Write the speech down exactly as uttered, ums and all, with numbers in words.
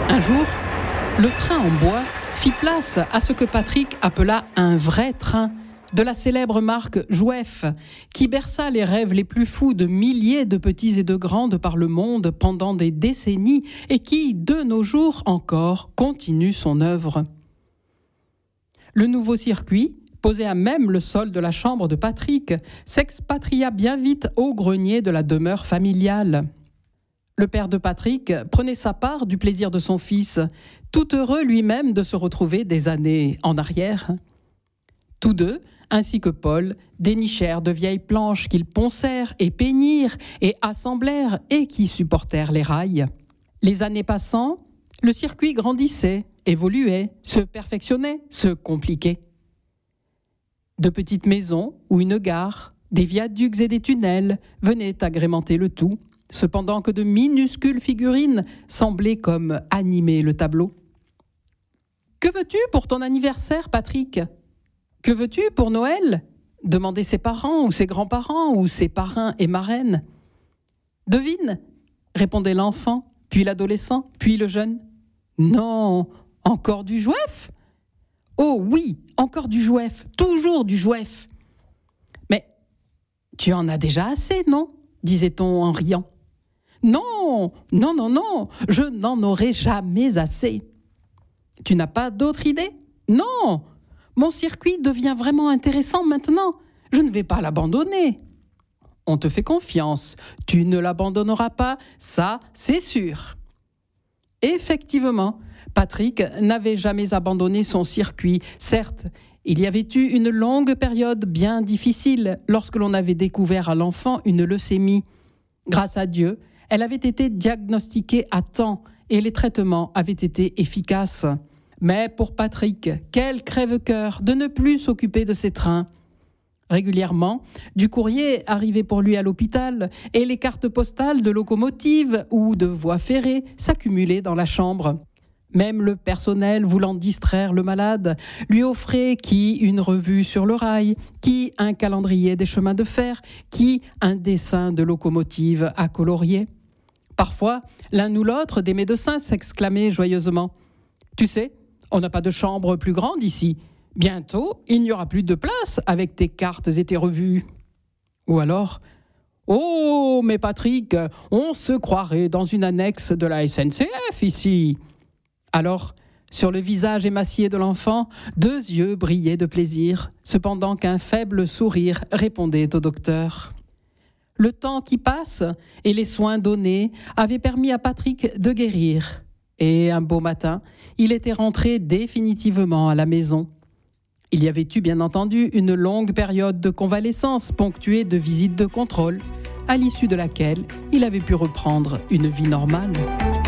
Un jour, le train en bois fit place à ce que Patrick appela un vrai train de la célèbre marque Jouef, qui berça les rêves les plus fous de milliers de petits et de grands de par le monde pendant des décennies et qui, de nos jours encore, continue son œuvre. Le nouveau circuit, posé à même le sol de la chambre de Patrick, s'expatria bien vite au grenier de la demeure familiale. Le père de Patrick prenait sa part du plaisir de son fils, tout heureux lui-même de se retrouver des années en arrière. Tous deux, ainsi que Paul, dénichèrent de vieilles planches qu'ils poncèrent et peignirent et assemblèrent et qui supportèrent les rails. Les années passant, le circuit grandissait, évoluait, se perfectionnait, se compliquait. De petites maisons ou une gare, des viaducs et des tunnels venaient agrémenter le tout, cependant que de minuscules figurines semblaient comme animer le tableau. « Que veux-tu pour ton anniversaire, Patrick ? Que veux-tu pour Noël ?» demandaient ses parents ou ses grands-parents ou ses parrains et marraines. « Devine !» répondait l'enfant, puis l'adolescent, puis le jeune. « Non, encore du jouef ?»« Oh oui, encore du jouef, toujours du jouef !»« Mais tu en as déjà assez, non ?» disait-on en riant. « Non, non, non, non, je n'en aurai jamais assez. »« Tu n'as pas d'autre idée ? » ?»« Non, mon circuit devient vraiment intéressant maintenant. Je ne vais pas l'abandonner. »« On te fait confiance, tu ne l'abandonneras pas, ça c'est sûr. » Effectivement, Patrick n'avait jamais abandonné son circuit. Certes, il y avait eu une longue période bien difficile lorsque l'on avait découvert à l'enfant une leucémie. Grâce à Dieu, elle avait été diagnostiquée à temps et les traitements avaient été efficaces. Mais pour Patrick, quel crève-cœur de ne plus s'occuper de ses trains. Régulièrement, du courrier arrivait pour lui à l'hôpital et les cartes postales de locomotives ou de voies ferrées s'accumulaient dans la chambre. Même le personnel, voulant distraire le malade, lui offrait qui une revue sur le rail, qui un calendrier des chemins de fer, qui un dessin de locomotive à colorier. Parfois, l'un ou l'autre des médecins s'exclamait joyeusement « Tu sais, on n'a pas de chambre plus grande ici. Bientôt, il n'y aura plus de place avec tes cartes et tes revues. » Ou alors « Oh, mais Patrick, on se croirait dans une annexe de la S N C F ici. » Alors, sur le visage émacié de l'enfant, deux yeux brillaient de plaisir, cependant qu'un faible sourire répondait au docteur. Le temps qui passe et les soins donnés avaient permis à Patrick de guérir. Et un beau matin, il était rentré définitivement à la maison. Il y avait eu, bien entendu, une longue période de convalescence ponctuée de visites de contrôle, à l'issue de laquelle il avait pu reprendre une vie normale.